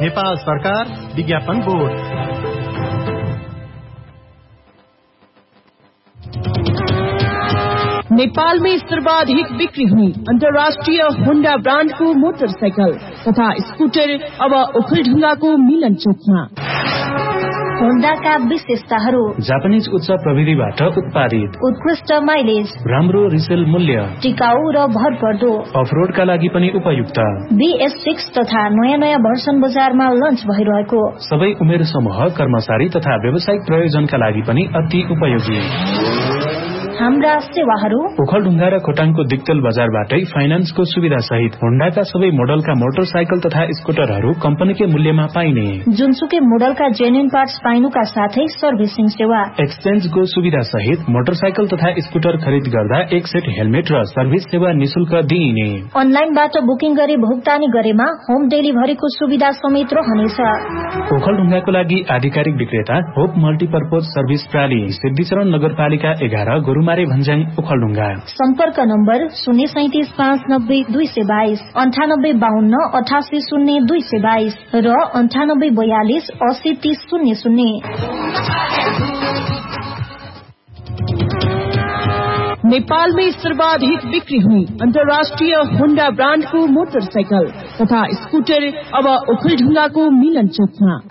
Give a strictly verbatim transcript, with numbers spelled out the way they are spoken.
नेपाल सरकार विज्ञापन बोर्ड। नेपाल में सर्वाधिक बिक्री हुई अंतर्राष्ट्रीय होंडा ब्रांड को मोटरसाइकिल तथा स्कूटर अब ओखलढुंगा को मिलन चौकमा। होंडा का विशेषताहरू: जापानीज उच्च प्रविधिबाट उत्पादित, उत्कृष्ट माइलेज, राम्रो रिसेल मूल्य, टिकाऊ र भरपर्दो, अफरोडका लागि पनि उपयुक्त। बी एस सिक्स तथा नयाँ नयाँ भर्सन बजारमा लन्च भइरहेको। सबै उमेर समूह, कर्मचारी तथा व्यावसायिक प्रयोजनका लागि पनि अति उपयोगी। हाम्रा सेवाहरू: ओखलढुंगा र खोटाङको दिक्तेल बजारबाटै फाइनान्सको सुविधा सहित होंडाका सबै मोडलका मोटरसाइकल तथा स्कुटरहरू कम्पनीकै मूल्यमा पाइने, जुनसुकै मोडलका जेन्युन पार्ट्स पाइनुका साथै सर्भिसिङ सेवा, एक्सचेन्जको सुविधा सहित मोटरसाइकल तथा स्कुटर खरिद गर्दा एक सेट हेलमेट र सर्भिस सेवा निशुल्क दिइने। अनलाइनबाट बुकिङ गरी भुक्तानी गरेमा होम डेलिभरीको सुविधा समेत रहनेछ। ओखलढुंगाको लागि आधिकारिक विक्रेता होप मल्टीपर्पज सर्भिस प्राली, सिद्धिचरण नगरपालिका एघार, गोरुमारे भन्ज्याङ, ओखलढुंगा। सम्पर्क नम्बर शून्य सैतिस पाँच नब्बे दुई सय बाइस, अन्ठानब्बे बाहन्न अठासी शून्य दुई सय बाइस र अन्ठानब्बे बयालिस अस्सी तीस शून्य शून्य। नेपाल में सर्वाधिक बिक्री हुई अंतर्राष्ट्रीय होंडा ब्रांड को मोटरसाइकिल तथा स्कूटर अब ओखलढुंगा को मिलन चौकमा।